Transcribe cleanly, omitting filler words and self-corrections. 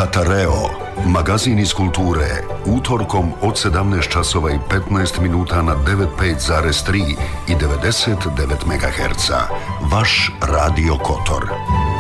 Katareo, magazin iz kulture, utorkom od 17 časova i 15 minuta na 95,3 i 99 MHz. Vaš Radio Kotor.